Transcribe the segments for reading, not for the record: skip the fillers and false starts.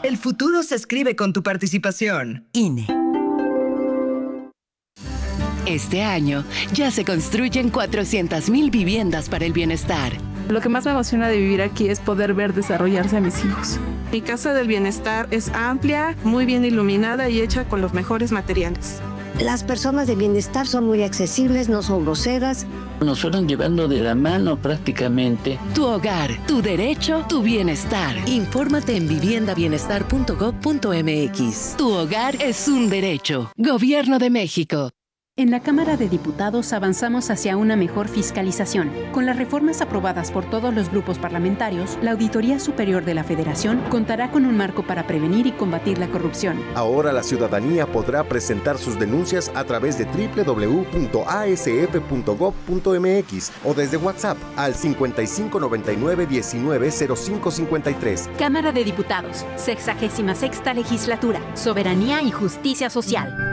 El futuro se escribe con tu participación. INE. Este año ya se construyen 400,000 viviendas para el bienestar. Lo que más me emociona de vivir aquí es poder ver desarrollarse a mis hijos. Mi casa del bienestar es amplia, muy bien iluminada y hecha con los mejores materiales. Las personas de bienestar son muy accesibles, no son groseras. Nos fueron llevando de la mano prácticamente. Tu hogar, tu derecho, tu bienestar. Infórmate en viviendabienestar.gov.mx. Tu hogar es un derecho. Gobierno de México. En la Cámara de Diputados avanzamos hacia una mejor fiscalización. Con las reformas aprobadas por todos los grupos parlamentarios, la Auditoría Superior de la Federación contará con un marco para prevenir y combatir la corrupción. Ahora la ciudadanía podrá presentar sus denuncias a través de www.asf.gov.mx o desde WhatsApp al 5599-190553. Cámara de Diputados, 66ª Legislatura, Soberanía y Justicia Social.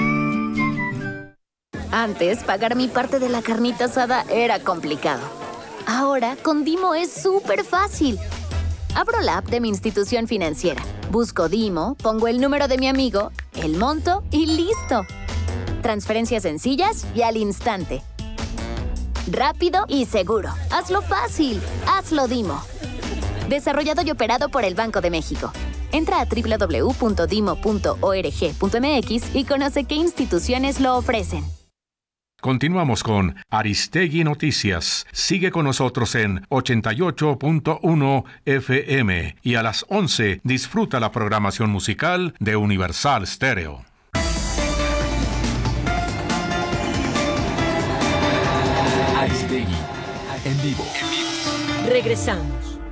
Antes, pagar mi parte de la carnita asada era complicado. Ahora, con Dimo es súper fácil. Abro la app de mi institución financiera, busco Dimo, pongo el número de mi amigo, el monto y ¡listo! Transferencias sencillas y al instante. Rápido y seguro. Hazlo fácil. Hazlo Dimo. Desarrollado y operado por el Banco de México. Entra a www.dimo.org.mx y conoce qué instituciones lo ofrecen. Continuamos con Aristegui Noticias. Sigue con nosotros en 88.1 FM y a las 11 disfruta la programación musical de Universal Stereo. Aristegui, en vivo. Regresamos.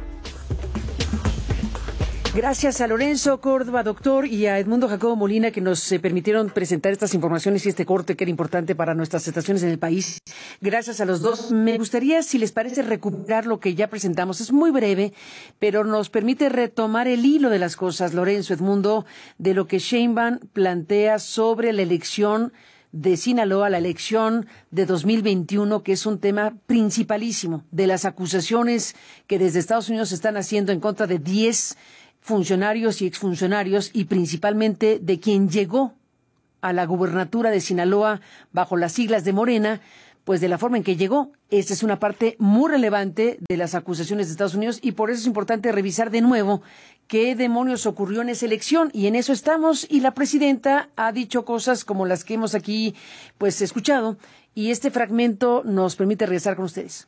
Gracias a Lorenzo Córdoba, doctor, y a Edmundo Jacobo Molina, que nos permitieron presentar estas informaciones y este corte que era importante para nuestras estaciones en el país. Gracias a los dos. Me gustaría, si les parece, recuperar lo que ya presentamos. Es muy breve, pero nos permite retomar el hilo de las cosas, Lorenzo, Edmundo, de lo que Sheinbaum plantea sobre la elección de Sinaloa, la elección de 2021, que es un tema principalísimo de las acusaciones que desde Estados Unidos se están haciendo en contra de 10 funcionarios y exfuncionarios y principalmente de quien llegó a la gubernatura de Sinaloa bajo las siglas de Morena, pues de la forma en que llegó. Esta es una parte muy relevante de las acusaciones de Estados Unidos y por eso es importante revisar de nuevo qué demonios ocurrió en esa elección, y en eso estamos, y la presidenta ha dicho cosas como las que hemos aquí pues escuchado, y este fragmento nos permite regresar con ustedes.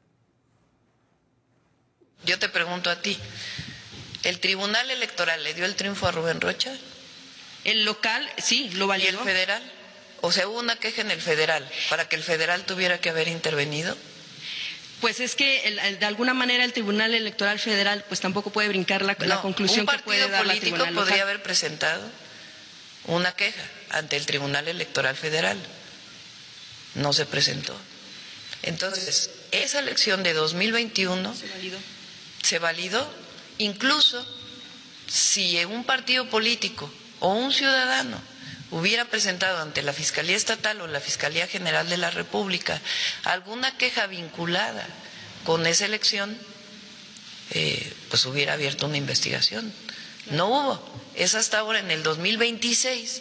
Yo te pregunto a ti, ¿el Tribunal Electoral le dio el triunfo a Rubén Rocha? El local, sí, lo validó. ¿Y el federal? O sea, hubo una queja en el federal para que el federal tuviera que haber intervenido. Pues es que de alguna manera el Tribunal Electoral Federal pues tampoco puede brincar la conclusión que puede dar la Tribunal Local. Un partido político podría haber presentado una queja ante el Tribunal Electoral Federal. No se presentó. Entonces, esa elección de 2021 se validó. Incluso si un partido político o un ciudadano hubiera presentado ante la Fiscalía Estatal o la Fiscalía General de la República alguna queja vinculada con esa elección, pues hubiera abierto una investigación. No hubo. Es hasta ahora, en el 2026,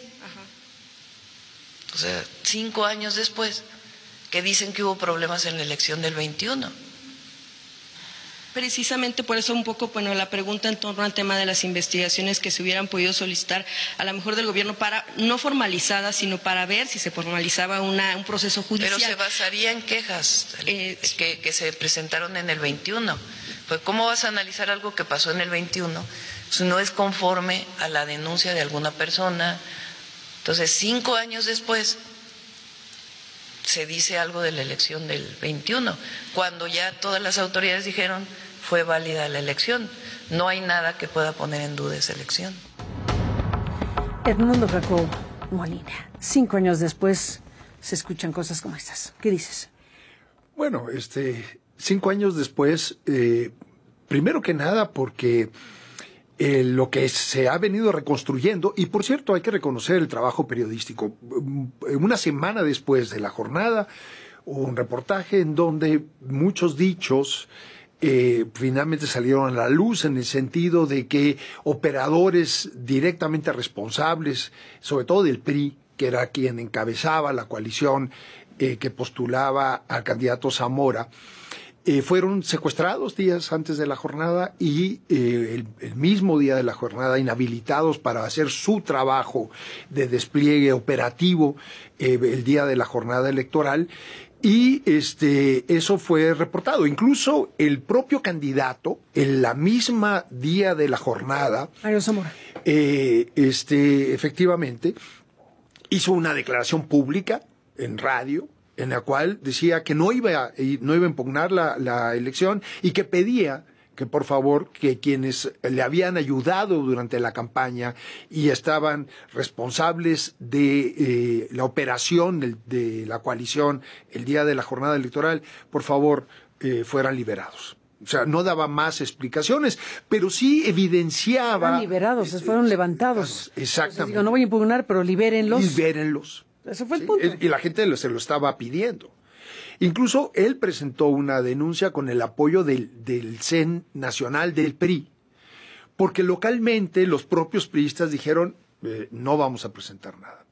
o sea, 5 años después, que dicen que hubo problemas en la elección del 21. Precisamente por eso un poco, bueno, la pregunta en torno al tema de las investigaciones que se hubieran podido solicitar a lo mejor del gobierno para, no formalizadas, sino para ver si se formalizaba un proceso judicial. Pero se basaría en quejas que se presentaron en el 21. Pues ¿cómo vas a analizar algo que pasó en el 21 si no es conforme a la denuncia de alguna persona? Entonces, 5 años después se dice algo de la elección del 21, cuando ya todas las autoridades dijeron fue válida la elección. No hay nada que pueda poner en duda esa elección. Edmundo Jacobo Molina, 5 años después se escuchan cosas como estas. ¿Qué dices? Bueno, 5 años después, primero que nada porque lo que se ha venido reconstruyendo, y por cierto hay que reconocer el trabajo periodístico. Una semana después de la jornada, hubo un reportaje en donde muchos dichos finalmente salieron a la luz en el sentido de que operadores directamente responsables, sobre todo del PRI, que era quien encabezaba la coalición que postulaba al candidato Zamora, fueron secuestrados días antes de la jornada y el mismo día de la jornada inhabilitados para hacer su trabajo de despliegue operativo el día de la jornada electoral. Y eso fue reportado. Incluso el propio candidato, en la misma día de la jornada, Mario Zamora, efectivamente, hizo una declaración pública en radio, en la cual decía que no iba a impugnar la elección y que pedía que por favor que quienes le habían ayudado durante la campaña y estaban responsables de la operación de la coalición el día de la jornada electoral, por favor fueran liberados. O sea, no daba más explicaciones, pero sí evidenciaba... Fueron liberados, fueron levantados. Exactamente. Entonces, digo, no voy a impugnar, pero libérenlos. Libérenlos. Ese fue el punto. Y la gente se lo estaba pidiendo. Incluso él presentó una denuncia con el apoyo del CEN nacional del PRI, porque localmente los propios priistas dijeron, no vamos a presentar nada.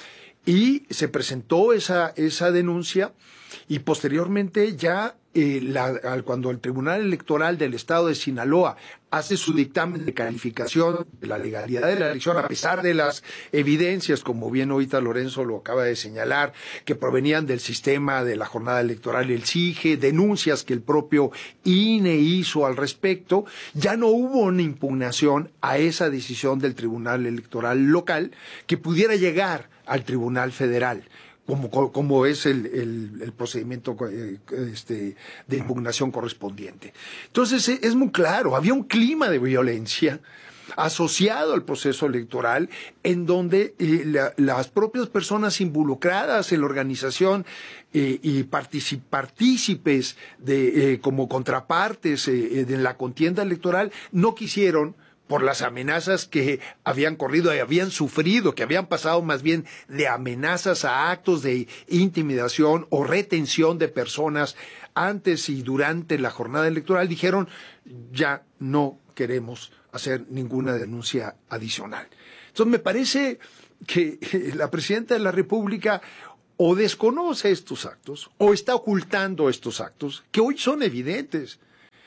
Y se presentó esa denuncia y posteriormente ya cuando el Tribunal Electoral del Estado de Sinaloa hace su dictamen de calificación de la legalidad de la elección, a pesar de las evidencias, como bien ahorita Lorenzo lo acaba de señalar, que provenían del sistema de la jornada electoral, el CIGE, denuncias que el propio INE hizo al respecto, ya no hubo una impugnación a esa decisión del Tribunal Electoral local que pudiera llegar al Tribunal Federal, como es el procedimiento de impugnación correspondiente. Entonces es muy claro, había un clima de violencia asociado al proceso electoral en donde las propias personas involucradas en la organización y partícipes como contrapartes en la contienda electoral no quisieron, por las amenazas que habían corrido y habían sufrido, que habían pasado más bien de amenazas a actos de intimidación o retención de personas antes y durante la jornada electoral, dijeron, ya no queremos hacer ninguna denuncia adicional. Entonces me parece que la presidenta de la República o desconoce estos actos o está ocultando estos actos que hoy son evidentes.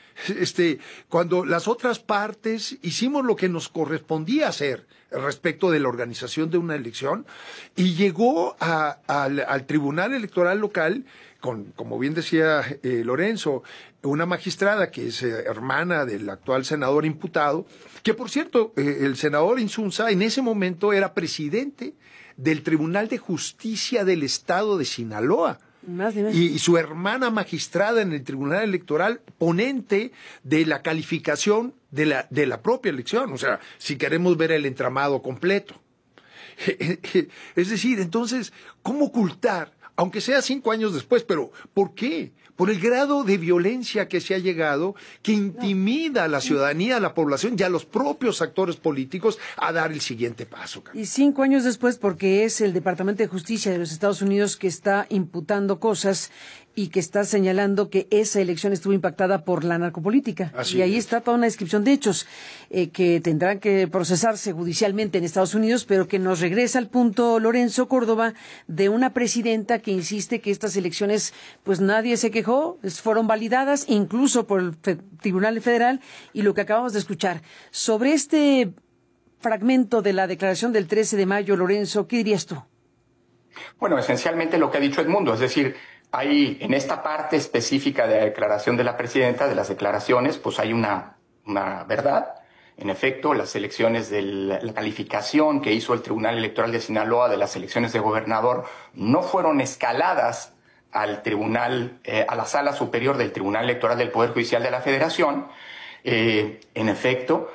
Cuando las otras partes hicimos lo que nos correspondía hacer respecto de la organización de una elección y llegó al Tribunal Electoral local como bien decía Lorenzo, una magistrada que es hermana del actual senador imputado, que por cierto, el senador Insunza en ese momento era presidente del Tribunal de Justicia del Estado de Sinaloa. Y su hermana magistrada en el Tribunal Electoral, ponente de la calificación de la propia elección, o sea, si queremos ver el entramado completo. Es decir, entonces, ¿cómo ocultar? Aunque sea 5 años después, pero ¿por qué? Por el grado de violencia que se ha llegado, que intimida a la ciudadanía, a la población y a los propios actores políticos a dar el siguiente paso. Y 5 años después, porque es el Departamento de Justicia de los Estados Unidos que está imputando cosas y que está señalando que esa elección estuvo impactada por la narcopolítica. Y ahí está toda una descripción de hechos que tendrán que procesarse judicialmente en Estados Unidos, pero que nos regresa al punto, Lorenzo Córdoba, de una presidenta que insiste que estas elecciones, pues nadie se quejó, fueron validadas incluso por el Tribunal Federal, y lo que acabamos de escuchar. Sobre este fragmento de la declaración del 13 de mayo, Lorenzo, ¿qué dirías tú? Bueno, esencialmente lo que ha dicho Edmundo, es decir, hay en esta parte específica de la declaración de la presidenta, de las declaraciones, pues hay una verdad. En efecto, las elecciones de la calificación que hizo el Tribunal Electoral de Sinaloa de las elecciones de gobernador no fueron escaladas al tribunal, a la sala superior del Tribunal Electoral del Poder Judicial de la Federación. En efecto,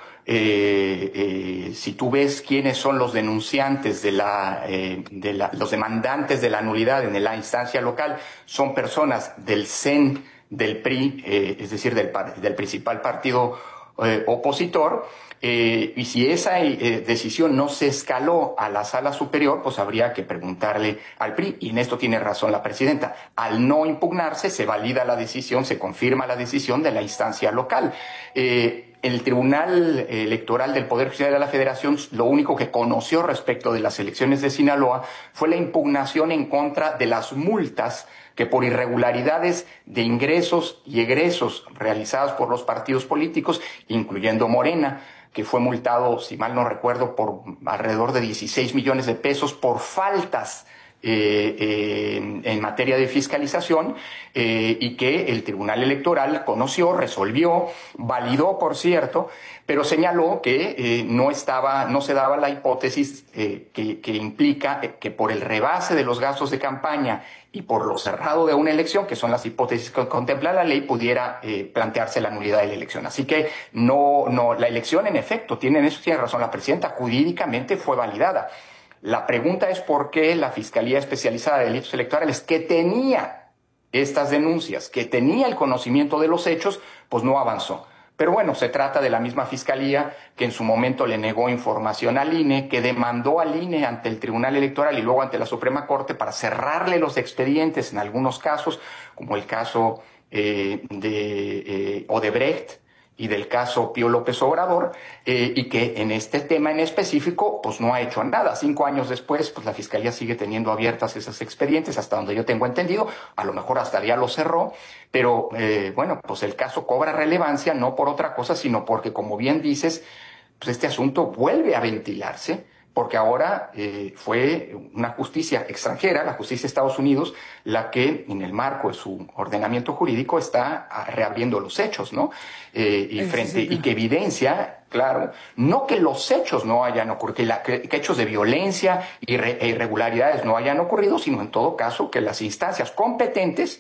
si tú ves quiénes son los denunciantes los demandantes de la nulidad en la instancia local, son personas del CEN, del PRI, es decir, del principal partido opositor. Y si esa decisión no se escaló a la sala superior, pues habría que preguntarle al PRI. Y en esto tiene razón la presidenta. Al no impugnarse, se valida la decisión, se confirma la decisión de la instancia local. El Tribunal Electoral del Poder Judicial de la Federación lo único que conoció respecto de las elecciones de Sinaloa fue la impugnación en contra de las multas que por irregularidades de ingresos y egresos realizadas por los partidos políticos, incluyendo Morena, que fue multado, si mal no recuerdo, por alrededor de 16 millones de pesos por faltas en materia de fiscalización, y que el Tribunal Electoral conoció, resolvió, validó, por cierto, pero señaló que no se daba la hipótesis que implica que por el rebase de los gastos de campaña y por lo cerrado de una elección, que son las hipótesis que contempla la ley, pudiera plantearse la nulidad de la elección. Así que la elección, en efecto, tiene razón la presidenta, jurídicamente fue validada. La pregunta es por qué la Fiscalía Especializada de Delitos Electorales, que tenía estas denuncias, que tenía el conocimiento de los hechos, pues no avanzó. Pero bueno, se trata de la misma Fiscalía que en su momento le negó información al INE, que demandó al INE ante el Tribunal Electoral y luego ante la Suprema Corte para cerrarle los expedientes en algunos casos, como el caso de Odebrecht y del caso Pío López Obrador, y que en este tema en específico pues no ha hecho nada. 5 años después, pues la Fiscalía sigue teniendo abiertas esos expedientes, hasta donde yo tengo entendido, a lo mejor hasta ya lo cerró, pero bueno, pues el caso cobra relevancia no por otra cosa, sino porque, como bien dices, pues este asunto vuelve a ventilarse, porque ahora fue una justicia extranjera, la justicia de Estados Unidos, la que en el marco de su ordenamiento jurídico está reabriendo los hechos, ¿no? Y que evidencia, claro, no que los hechos no hayan ocurrido, que hechos de violencia e irregularidades no hayan ocurrido, sino en todo caso que las instancias competentes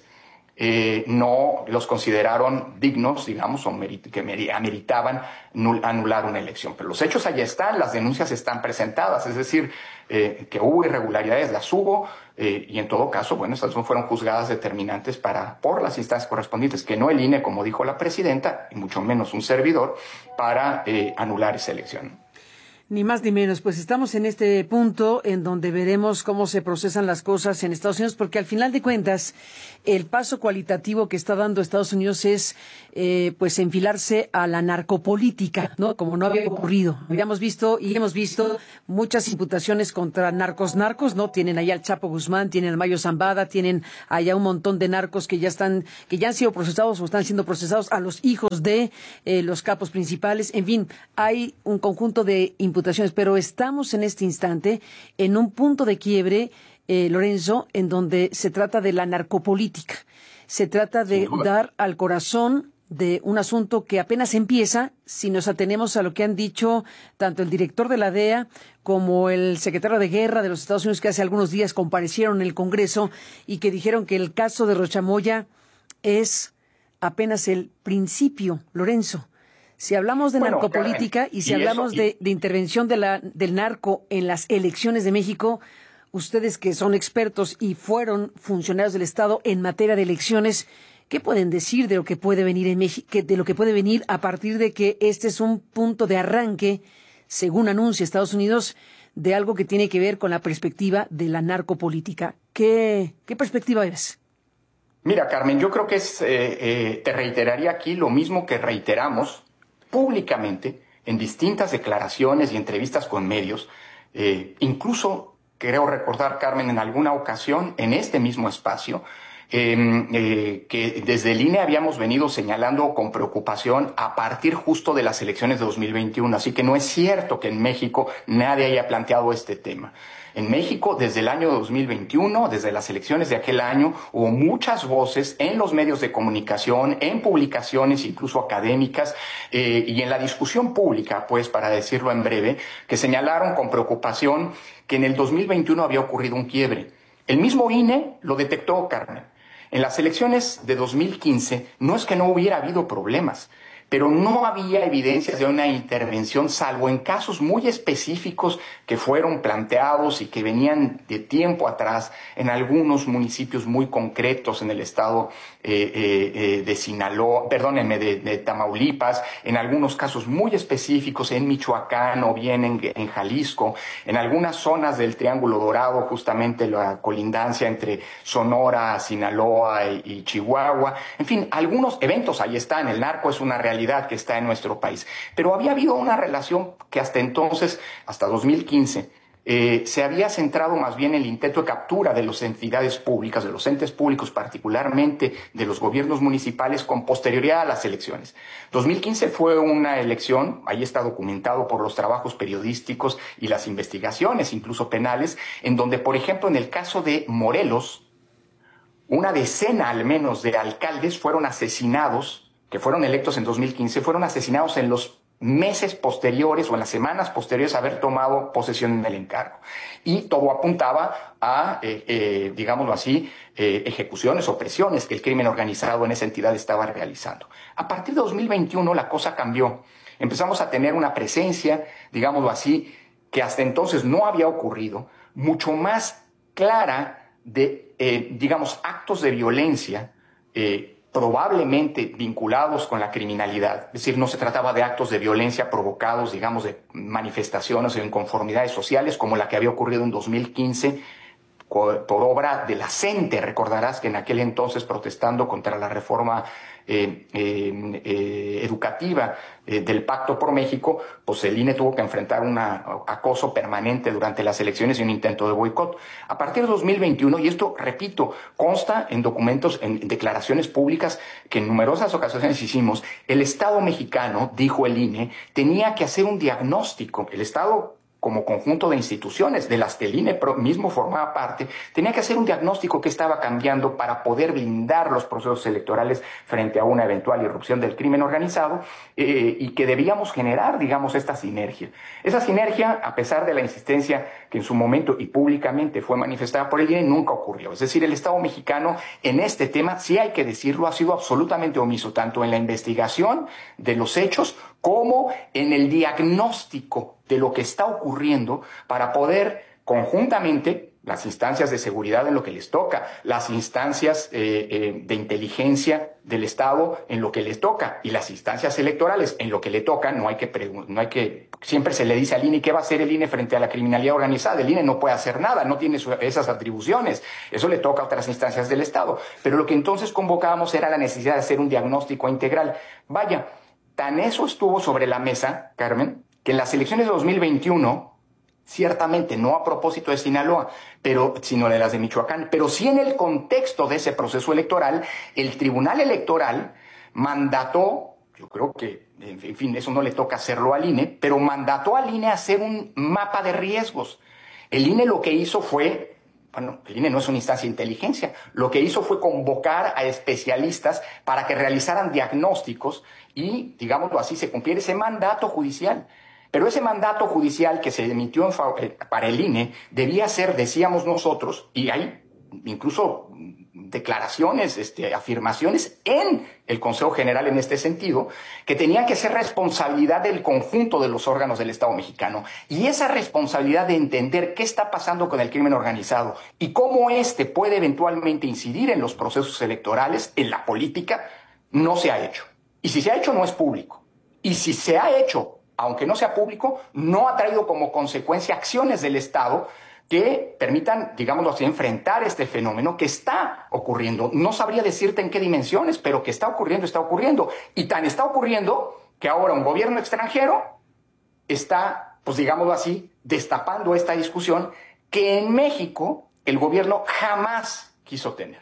no los consideraron dignos, digamos, o que ameritaban anular una elección. Pero los hechos allá están, las denuncias están presentadas, es decir, que hubo irregularidades, las hubo, y en todo caso, bueno, estas no fueron juzgadas determinantes por las instancias correspondientes, que no el INE, como dijo la presidenta, y mucho menos un servidor, para anular esa elección. Ni más ni menos, pues estamos en este punto en donde veremos cómo se procesan las cosas en Estados Unidos, porque al final de cuentas el paso cualitativo que está dando Estados Unidos es pues enfilarse a la narcopolítica, ¿no? Como no había ocurrido. Habíamos visto y hemos visto muchas imputaciones contra narcos, ¿no? Tienen allá al Chapo Guzmán, tienen al Mayo Zambada, tienen allá un montón de narcos que ya han sido procesados o están siendo procesados, a los hijos de los capos principales. En fin, hay un conjunto de imputaciones, pero estamos en este instante en un punto de quiebre, Lorenzo, en donde se trata de la narcopolítica. Se trata de dar al corazón de un asunto que apenas empieza, si nos atenemos a lo que han dicho tanto el director de la DEA como el secretario de Guerra de los Estados Unidos, que hace algunos días comparecieron en el Congreso y que dijeron que el caso de Rochamoya es apenas el principio, Lorenzo. Si hablamos de narcopolítica y si hablamos de intervención del narco en las elecciones de México, ustedes que son expertos y fueron funcionarios del Estado en materia de elecciones, ¿qué pueden decir de lo que puede venir en México, de lo que puede venir a partir de que este es un punto de arranque, según anuncia Estados Unidos, de algo que tiene que ver con la perspectiva de la narcopolítica? ¿Qué perspectiva es? Mira, Carmen, yo creo que te reiteraría aquí lo mismo que reiteramos públicamente en distintas declaraciones y entrevistas con medios, incluso creo recordar, Carmen, en alguna ocasión en este mismo espacio, que desde el INE habíamos venido señalando con preocupación a partir justo de las elecciones de 2021. Así que no es cierto que en México nadie haya planteado este tema. En México, desde el año 2021, desde las elecciones de aquel año, hubo muchas voces en los medios de comunicación, en publicaciones, incluso académicas, y en la discusión pública, pues, para decirlo en breve, que señalaron con preocupación que en el 2021 había ocurrido un quiebre. El mismo INE lo detectó, Carmen. En las elecciones de 2015 no es que no hubiera habido problemas. pero no había evidencias de una intervención, salvo en casos muy específicos que fueron planteados y que venían de tiempo atrás en algunos municipios muy concretos en el estado de Sinaloa, perdónenme, de Tamaulipas, en algunos casos muy específicos en Michoacán o bien en Jalisco, en algunas zonas del Triángulo Dorado, justamente la colindancia entre Sonora, Sinaloa y Chihuahua. En fin, algunos eventos ahí están. El narco es una realidad que está en nuestro país. Pero había habido una relación que hasta entonces, hasta 2015, se había centrado más bien en el intento de captura de las entidades públicas, de los entes públicos, particularmente de los gobiernos municipales, con posterioridad a las elecciones. 2015 fue una elección, ahí está documentado por los trabajos periodísticos y las investigaciones, incluso penales, en donde, por ejemplo, en el caso de Morelos, una decena al menos de alcaldes fueron asesinados, que fueron electos en 2015, fueron asesinados en los meses posteriores o en las semanas posteriores a haber tomado posesión en el encargo. Y todo apuntaba a, digámoslo así, ejecuciones o presiones que el crimen organizado en esa entidad estaba realizando. A partir de 2021 la cosa cambió. Empezamos a tener una presencia, digámoslo así, que hasta entonces no había ocurrido, mucho más clara de, digamos, actos de violencia, probablemente vinculados con la criminalidad. Es decir, no se trataba de actos de violencia provocados, digamos, de manifestaciones o inconformidades sociales como la que había ocurrido en 2015 por obra de la CENTE. Recordarás que en aquel entonces, protestando contra la reforma educativa del Pacto por México, pues el INE tuvo que enfrentar un acoso permanente durante las elecciones y un intento de boicot. A partir de 2021, y esto, repito, consta en documentos, en declaraciones públicas que en numerosas ocasiones hicimos, el Estado mexicano, dijo el INE, tenía que hacer un diagnóstico, el Estado como conjunto de instituciones de las que el INE mismo formaba parte, tenía que hacer un diagnóstico que estaba cambiando para poder blindar los procesos electorales frente a una eventual irrupción del crimen organizado, y que debíamos generar, digamos, esta sinergia. Esa sinergia, a pesar de la insistencia que en su momento y públicamente fue manifestada por el INE, nunca ocurrió. Es decir, el Estado mexicano en este tema, sí hay que decirlo, ha sido absolutamente omiso, tanto en la investigación de los hechos como en el diagnóstico de lo que está ocurriendo para poder conjuntamente, las instancias de seguridad en lo que les toca, las instancias de inteligencia del Estado en lo que les toca y las instancias electorales en lo que le toca. No hay que siempre se le dice al INE qué va a hacer el INE frente a la criminalidad organizada. El INE no puede hacer nada, no tiene esas atribuciones, eso le toca a otras instancias del Estado. Pero lo que entonces convocábamos era la necesidad de hacer un diagnóstico integral. Vaya, tan eso estuvo sobre la mesa, Carmen, que en las elecciones de 2021, ciertamente no a propósito de Sinaloa, sino de las de Michoacán, pero sí en el contexto de ese proceso electoral, el Tribunal Electoral mandató, yo creo que, en fin, eso no le toca hacerlo al INE, pero mandató al INE a hacer un mapa de riesgos. El INE lo que hizo fue, bueno, el INE no es una instancia de inteligencia, lo que hizo fue convocar a especialistas para que realizaran diagnósticos y, digámoslo así, se cumpliera ese mandato judicial. Pero ese mandato judicial que se emitió para el INE debía ser, decíamos nosotros, y hay incluso declaraciones, afirmaciones en el Consejo General en este sentido, que tenía que ser responsabilidad del conjunto de los órganos del Estado mexicano. Y esa responsabilidad de entender qué está pasando con el crimen organizado y cómo puede eventualmente incidir en los procesos electorales, en la política, no se ha hecho. Y si se ha hecho, no es público. Y si se ha hecho, aunque no sea público, no ha traído como consecuencia acciones del Estado que permitan, digámoslo así, enfrentar este fenómeno que está ocurriendo. No sabría decirte en qué dimensiones, pero que está ocurriendo, está ocurriendo. Y tan está ocurriendo que ahora un gobierno extranjero está, pues digámoslo así, destapando esta discusión que en México el gobierno jamás quiso tener.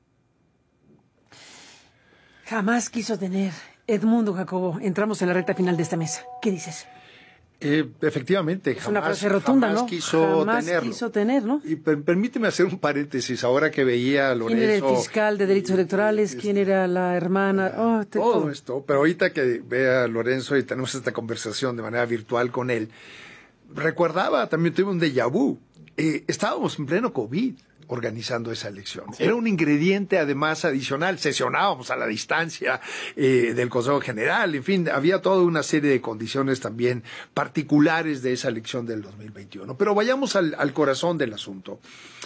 Jamás quiso tener. Edmundo Jacobo, entramos en la recta final de esta mesa. ¿Qué dices? Efectivamente, es una frase rotunda, jamás ¿no? Quiso quiso tener, ¿no? Y permíteme hacer un paréntesis. Ahora que veía a Lorenzo... ¿Quién era el fiscal de delitos electorales? ¿Quién era la hermana? Todo esto. Pero ahorita que vea a Lorenzo y tenemos esta conversación de manera virtual con él, recordaba, también tuve un déjà vu. Estábamos en pleno COVID. organizando esa elección. Sí. Era un ingrediente además adicional, sesionábamos a la distancia del Consejo General, en fin, había toda una serie de condiciones también particulares de esa elección del 2021. Pero vayamos al corazón del asunto.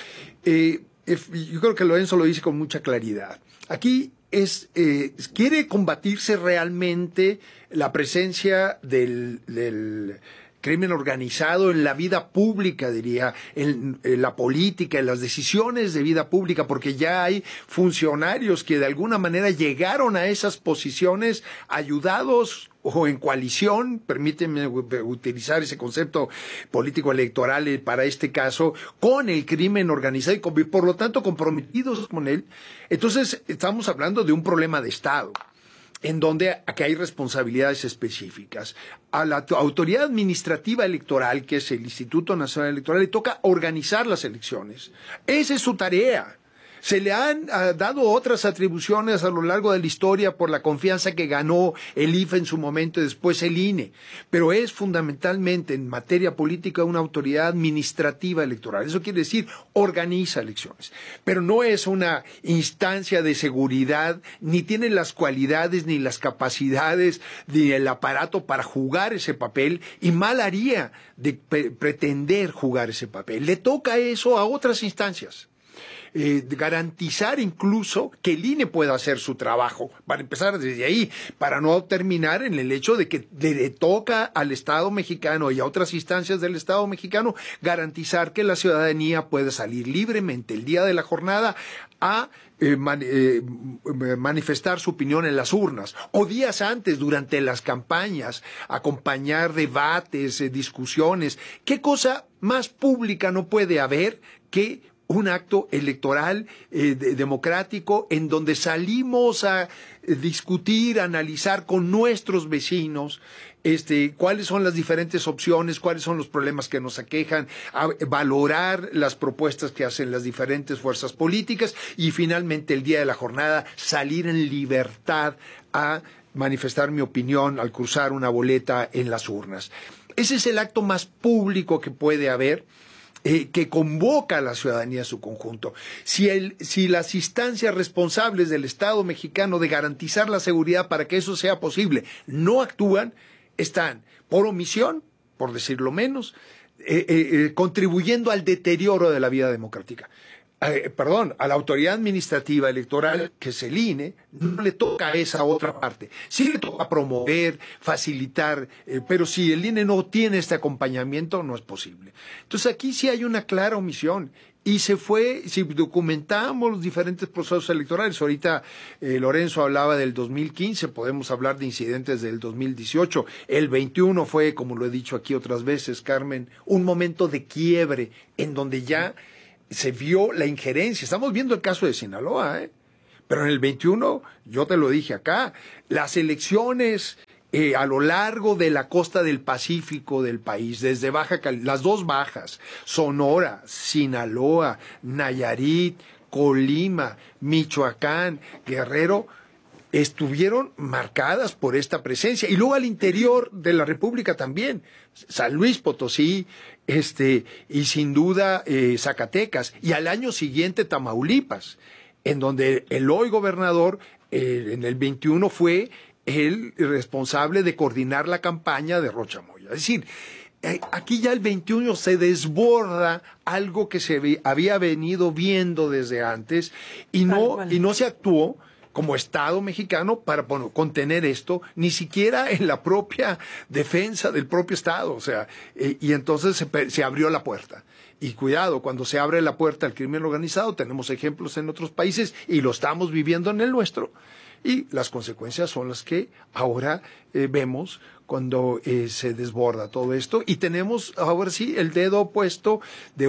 Yo creo que Lorenzo lo dice con mucha claridad. Aquí quiere combatirse realmente la presencia del crimen organizado en la vida pública, diría, en la política, en las decisiones de vida pública, porque ya hay funcionarios que de alguna manera llegaron a esas posiciones ayudados o en coalición, permíteme utilizar ese concepto político electoral para este caso, con el crimen organizado y por lo tanto comprometidos con él. Entonces estamos hablando de un problema de Estado, en donde aquí hay responsabilidades específicas. A la autoridad administrativa electoral, que es el Instituto Nacional Electoral, le toca organizar las elecciones. Esa es su tarea. Se le han dado otras atribuciones a lo largo de la historia por la confianza que ganó el IFE en su momento y después el INE. Pero es fundamentalmente en materia política una autoridad administrativa electoral. Eso quiere decir, organiza elecciones. Pero no es una instancia de seguridad, ni tiene las cualidades, ni las capacidades, ni el aparato para jugar ese papel, y mal haría de pretender jugar ese papel. Le toca eso a otras instancias. Garantizar incluso que el INE pueda hacer su trabajo, para empezar desde ahí, para no terminar en el hecho de que le toca al Estado mexicano y a otras instancias del Estado mexicano garantizar que la ciudadanía pueda salir libremente el día de la jornada a manifestar su opinión en las urnas, o días antes durante las campañas, acompañar debates, discusiones. ¿Qué cosa más pública no puede haber que un acto electoral democrático en donde salimos a discutir, a analizar con nuestros vecinos cuáles son las diferentes opciones, cuáles son los problemas que nos aquejan, a valorar las propuestas que hacen las diferentes fuerzas políticas y finalmente el día de la jornada salir en libertad a manifestar mi opinión al cruzar una boleta en las urnas? Ese es el acto más público que puede haber, que convoca a la ciudadanía en su conjunto. Si las instancias responsables del Estado mexicano de garantizar la seguridad para que eso sea posible no actúan, están por omisión, por decirlo menos, contribuyendo al deterioro de la vida democrática. A la autoridad administrativa electoral, que es el INE, no le toca esa otra parte. Sí le toca promover, facilitar, pero si el INE no tiene este acompañamiento, no es posible. Entonces aquí sí hay una clara omisión. Y si documentamos los diferentes procesos electorales, ahorita Lorenzo hablaba del 2015, podemos hablar de incidentes del 2018, el 21 fue, como lo he dicho aquí otras veces, Carmen, un momento de quiebre en donde ya se vio la injerencia. Estamos viendo el caso de Sinaloa, pero en el 21, yo te lo dije acá, las elecciones a lo largo de la costa del Pacífico del país, desde las dos bajas, Sonora, Sinaloa, Nayarit, Colima, Michoacán, Guerrero, estuvieron marcadas por esta presencia. Y luego al interior de la República también, San Luis Potosí, y sin duda Zacatecas, y al año siguiente Tamaulipas, en donde el hoy gobernador en el 21 fue el responsable de coordinar la campaña de Rocha Moya. Es decir, aquí ya el 21 se desborda algo que se había venido viendo desde antes y no se actuó como Estado mexicano para contener esto, ni siquiera en la propia defensa del propio Estado. O sea, y entonces se abrió la puerta. Y cuidado, cuando se abre la puerta al crimen organizado, tenemos ejemplos en otros países y lo estamos viviendo en el nuestro. Y las consecuencias son las que ahora vemos cuando se desborda todo esto. Y tenemos ahora sí el dedo puesto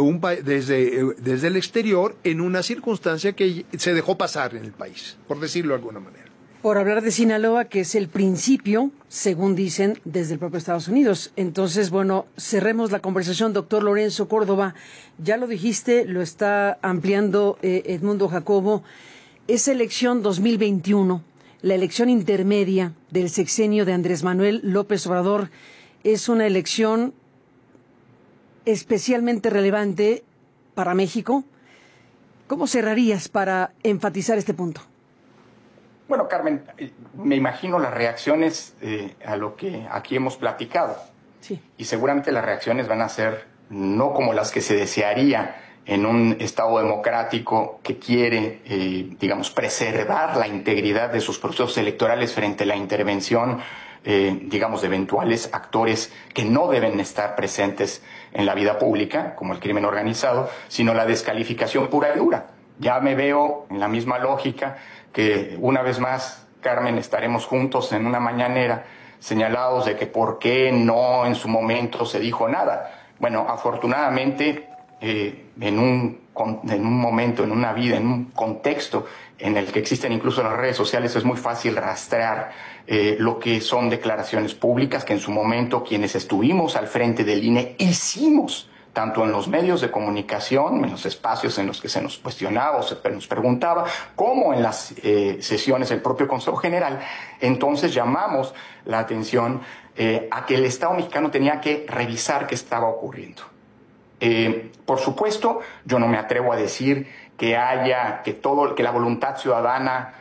desde el exterior en una circunstancia que se dejó pasar en el país, por decirlo de alguna manera. Por hablar de Sinaloa, que es el principio, según dicen, desde el propio Estados Unidos. Entonces, bueno, cerremos la conversación, doctor Lorenzo Córdoba. Ya lo dijiste, lo está ampliando Edmundo Jacobo. Esa elección 2021, la elección intermedia del sexenio de Andrés Manuel López Obrador, es una elección especialmente relevante para México ¿Cómo cerrarías para enfatizar este punto? Bueno, Carmen, me imagino las reacciones a lo que aquí hemos platicado. Sí. Y seguramente las reacciones van a ser no como las que se desearía en un Estado democrático que quiere, digamos, preservar la integridad de sus procesos electorales frente a la intervención, digamos, de eventuales actores que no deben estar presentes en la vida pública, como el crimen organizado, sino la descalificación pura y dura. Ya me veo en la misma lógica que una vez más, Carmen, estaremos juntos en una mañanera señalados de que por qué no en su momento se dijo nada. Bueno, afortunadamente, en un momento, en una vida, en un contexto en el que existen incluso las redes sociales, es muy fácil rastrear lo que son declaraciones públicas que en su momento quienes estuvimos al frente del INE hicimos, tanto en los medios de comunicación, en los espacios en los que se nos cuestionaba o se nos preguntaba, como en las sesiones del propio Consejo General. Entonces llamamos la atención a que el Estado mexicano tenía que revisar qué estaba ocurriendo. Por supuesto, yo no me atrevo a decir que la voluntad ciudadana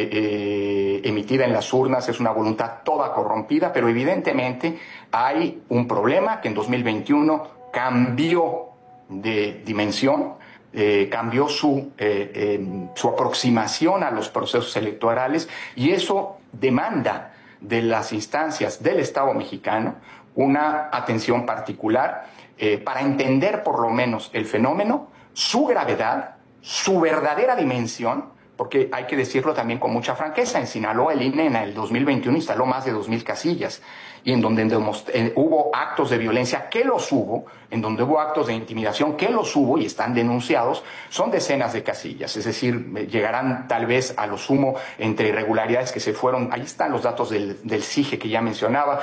emitida en las urnas es una voluntad toda corrompida, pero evidentemente hay un problema que en 2021 cambió de dimensión, cambió su aproximación a los procesos electorales, y eso demanda de las instancias del Estado mexicano una atención particular para entender por lo menos el fenómeno, su gravedad, su verdadera dimensión, porque hay que decirlo también con mucha franqueza. En Sinaloa el INE en el 2021 instaló más de 2,000 casillas, y en donde hubo actos de violencia, que los hubo, en donde hubo actos de intimidación, que los hubo y están denunciados, son decenas de casillas. Es decir, llegarán tal vez a lo sumo entre irregularidades que se fueron, ahí están los datos del CIGE que ya mencionaba,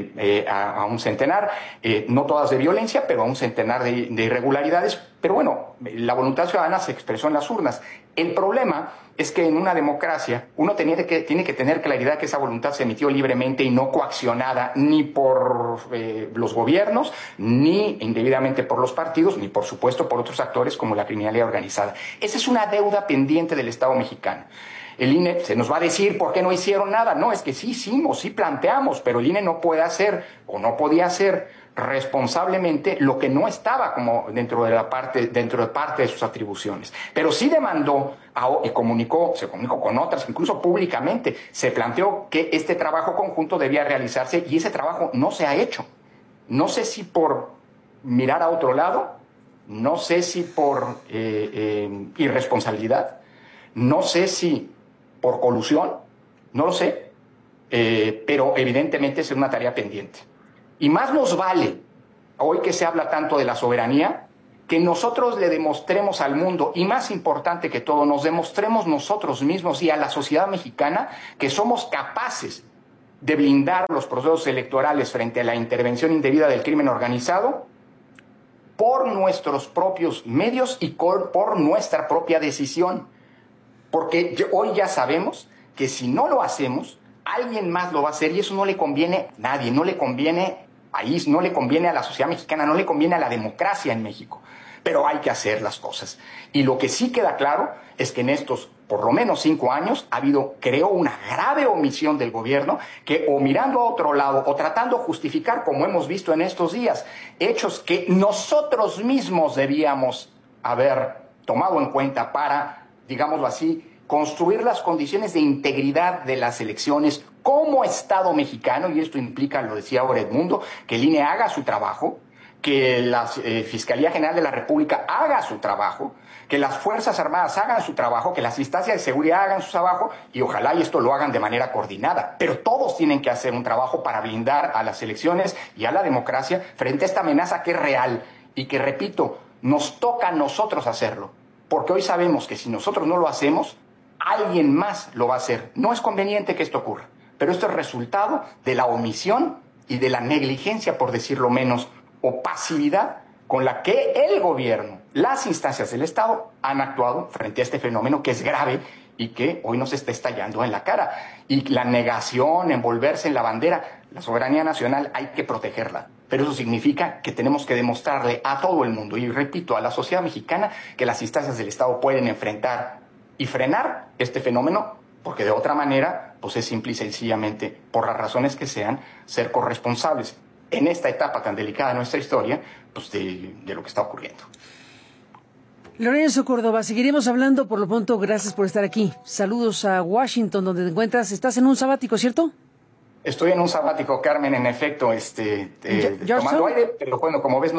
a un centenar, no todas de violencia, pero a un centenar de irregularidades. Pero bueno, la voluntad ciudadana se expresó en las urnas. El problema es que en una democracia uno tiene que tener claridad que esa voluntad se emitió libremente y no coaccionada ni por los gobiernos, ni indebidamente por los partidos, ni por supuesto por otros actores como la criminalidad organizada. Esa es una deuda pendiente del Estado mexicano. El INE se nos va a decir por qué no hicieron nada. No, es que sí hicimos, sí planteamos, pero el INE no puede hacer o no podía hacer responsablemente lo que no estaba como dentro de parte de sus atribuciones. Pero sí demandó y se comunicó con otras, incluso públicamente. Se planteó que este trabajo conjunto debía realizarse y ese trabajo no se ha hecho. No sé si por mirar a otro lado, no sé si por irresponsabilidad, no sé si por colusión, no lo sé, pero evidentemente es una tarea pendiente. Y más nos vale, hoy que se habla tanto de la soberanía, que nosotros le demostremos al mundo, y más importante que todo, nos demostremos nosotros mismos y a la sociedad mexicana que somos capaces de blindar los procesos electorales frente a la intervención indebida del crimen organizado por nuestros propios medios y por nuestra propia decisión. Porque hoy ya sabemos que si no lo hacemos, alguien más lo va a hacer, y eso no le conviene a nadie, no le conviene país, no le conviene a la sociedad mexicana, no le conviene a la democracia en México. Pero hay que hacer las cosas. Y lo que sí queda claro es que en estos por lo menos 5 años ha habido, creo, una grave omisión del gobierno, que o mirando a otro lado o tratando de justificar, como hemos visto en estos días, hechos que nosotros mismos debíamos haber tomado en cuenta para, digámoslo así, construir las condiciones de integridad de las elecciones como Estado mexicano, y esto implica, lo decía ahora Edmundo, que el INE haga su trabajo, que la Fiscalía General de la República haga su trabajo, que las Fuerzas Armadas hagan su trabajo, que las instancias de seguridad hagan su trabajo, y ojalá y esto lo hagan de manera coordinada. Pero todos tienen que hacer un trabajo para blindar a las elecciones y a la democracia frente a esta amenaza que es real y que, repito, nos toca a nosotros hacerlo. Porque hoy sabemos que si nosotros no lo hacemos, alguien más lo va a hacer. No es conveniente que esto ocurra, pero esto es resultado de la omisión y de la negligencia, por decirlo menos, o pasividad con la que el gobierno, las instancias del Estado han actuado frente a este fenómeno que es grave y que hoy nos está estallando en la cara. Y la negación, envolverse en la bandera, la soberanía nacional hay que protegerla. Pero eso significa que tenemos que demostrarle a todo el mundo, y repito, a la sociedad mexicana, que las instancias del Estado pueden enfrentar y frenar este fenómeno, porque de otra manera, pues es simple y sencillamente, por las razones que sean, ser corresponsables en esta etapa tan delicada de nuestra historia, pues de lo que está ocurriendo. Lorenzo Córdoba, seguiremos hablando. Por lo pronto, gracias por estar aquí. Saludos a Washington, donde te encuentras. Estás en un sabático, ¿cierto? Estoy en un sabático, Carmen, en efecto, tomando aire, pero bueno, como ves,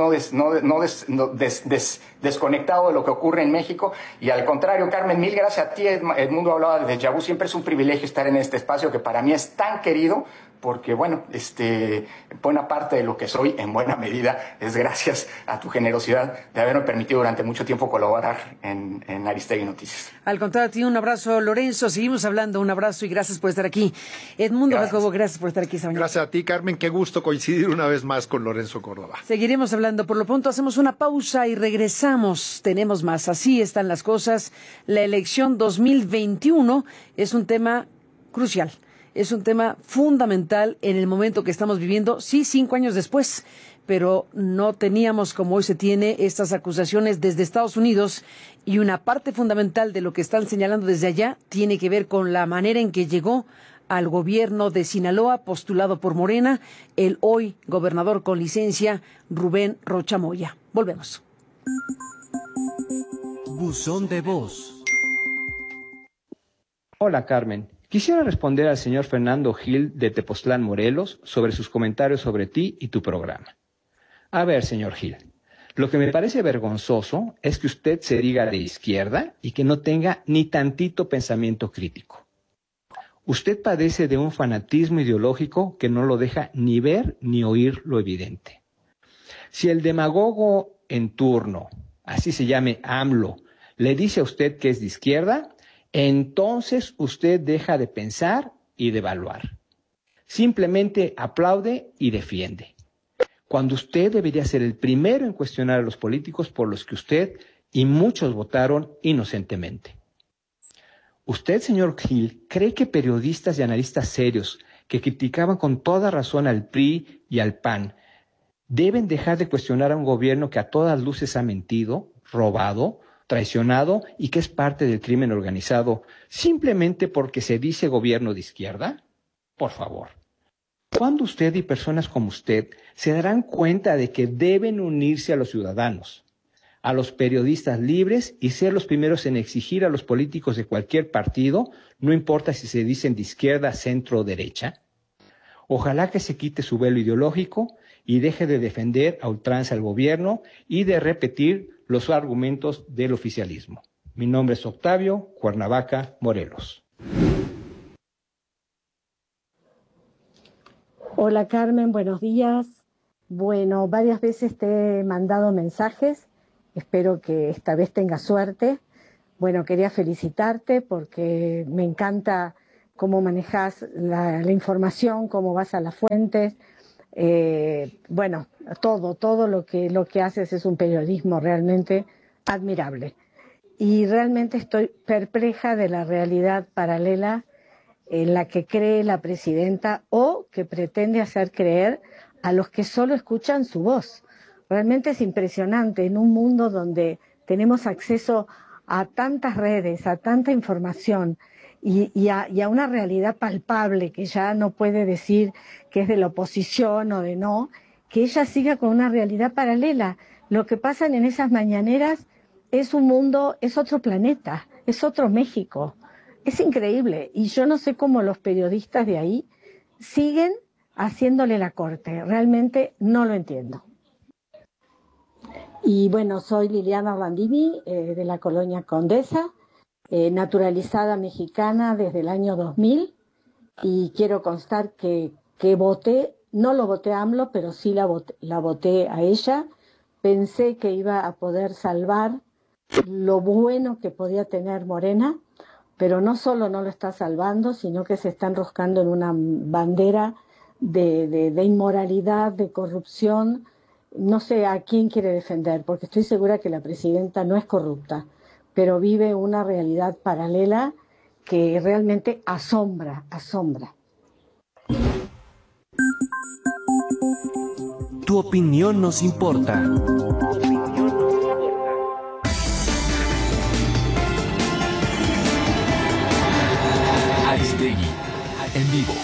desconectado de lo que ocurre en México. Y al contrario, Carmen, mil gracias a ti. Edmundo hablaba de déjà vu. Siempre es un privilegio estar en este espacio que para mí es tan querido, porque bueno, buena parte de lo que soy, en buena medida, es gracias a tu generosidad de haberme permitido durante mucho tiempo colaborar en Aristegui Noticias. Al contrario, a ti un abrazo, Lorenzo. Seguimos hablando, un abrazo y gracias por estar aquí. Edmundo Jacobo, gracias por estar aquí esta mañana. Gracias a ti, Carmen. Qué gusto coincidir una vez más con Lorenzo Córdoba. Seguiremos hablando. Por lo pronto hacemos una pausa y regresamos. Tenemos más. Así están las cosas. La elección 2021 es un tema crucial. Es un tema fundamental en el momento que estamos viviendo, sí, 5 años después, pero no teníamos como hoy se tiene estas acusaciones desde Estados Unidos, y una parte fundamental de lo que están señalando desde allá tiene que ver con la manera en que llegó al gobierno de Sinaloa, postulado por Morena, el hoy gobernador con licencia, Rubén Rocha Moya. Volvemos. Buzón de voz. Hola, Carmen. Quisiera responder al señor Fernando Gil de Tepoztlán, Morelos, sobre sus comentarios sobre ti y tu programa. A ver, señor Gil, lo que me parece vergonzoso es que usted se diga de izquierda y que no tenga ni tantito pensamiento crítico. Usted padece de un fanatismo ideológico que no lo deja ni ver ni oír lo evidente. Si el demagogo en turno, así se llame AMLO, le dice a usted que es de izquierda, entonces usted deja de pensar y de evaluar. Simplemente aplaude y defiende, cuando usted debería ser el primero en cuestionar a los políticos por los que usted y muchos votaron inocentemente. Usted, señor Gil, cree que periodistas y analistas serios que criticaban con toda razón al PRI y al PAN deben dejar de cuestionar a un gobierno que a todas luces ha mentido, robado, traicionado y que es parte del crimen organizado simplemente porque se dice gobierno de izquierda? Por favor. ¿Cuándo usted y personas como usted se darán cuenta de que deben unirse a los ciudadanos, a los periodistas libres y ser los primeros en exigir a los políticos de cualquier partido, no importa si se dicen de izquierda, centro o derecha? Ojalá que se quite su velo ideológico y deje de defender a ultranza al gobierno y de repetir los argumentos del oficialismo. Mi nombre es Octavio, Cuernavaca, Morelos. Hola Carmen, buenos días. Bueno, varias veces te he mandado mensajes, espero que esta vez tengas suerte. Bueno, quería felicitarte porque me encanta cómo manejas la información, cómo vas a las fuentes. Bueno, todo lo que haces es un periodismo realmente admirable. Y realmente estoy perpleja de la realidad paralela en la que cree la presidenta o que pretende hacer creer a los que solo escuchan su voz. Realmente es impresionante en un mundo donde tenemos acceso a tantas redes, a tanta información y a una realidad palpable que ya no puede decir que es de la oposición o de no, que ella siga con una realidad paralela. Lo que pasa en esas mañaneras es un mundo, es otro planeta, es otro México. Es increíble y yo no sé cómo los periodistas de ahí siguen haciéndole la corte. Realmente no lo entiendo. Y bueno, soy Liliana Orlandini, de la colonia Condesa, naturalizada mexicana desde el año 2000, y quiero constar que voté, no lo voté a AMLO, pero sí la voté a ella. Pensé que iba a poder salvar lo bueno que podía tener Morena, pero no solo no lo está salvando, sino que se está enroscando en una bandera de inmoralidad, de corrupción. No sé a quién quiere defender, porque estoy segura que la presidenta no es corrupta, pero vive una realidad paralela que realmente asombra. Tu opinión nos importa. Aristegui, en vivo.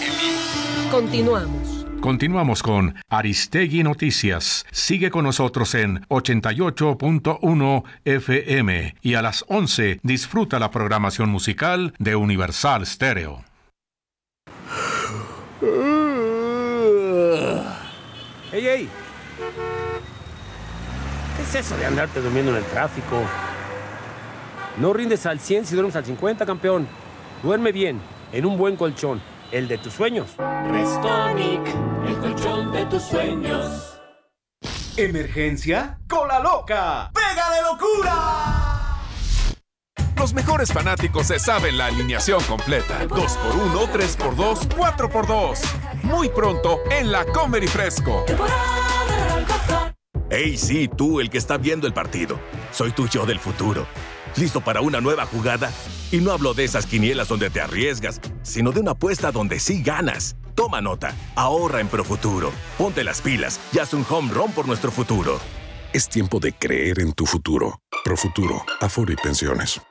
Continuamos con Aristegui Noticias. Sigue con nosotros en 88.1 FM y a las 11 disfruta la programación musical de Universal Stereo. ¡Ey! ¿Qué es eso de andarte durmiendo en el tráfico? No rindes al 100 si duermes al 50, campeón. Duerme bien, en un buen colchón, el de tus sueños. Restonic, el colchón de tus sueños. ¿Emergencia? ¡Cola loca! ¡Pega de locura! Los mejores fanáticos se saben la alineación completa. 2x1, 3x2, 4x2. Muy pronto en la Comer y Fresco. Hey, sí, tú, el que está viendo el partido. Soy tu yo del futuro. ¿Listo para una nueva jugada? Y no hablo de esas quinielas donde te arriesgas, sino de una apuesta donde sí ganas. Toma nota, ahorra en Profuturo. Ponte las pilas y haz un home run por nuestro futuro. Es tiempo de creer en tu futuro. Profuturo, Afore y Pensiones.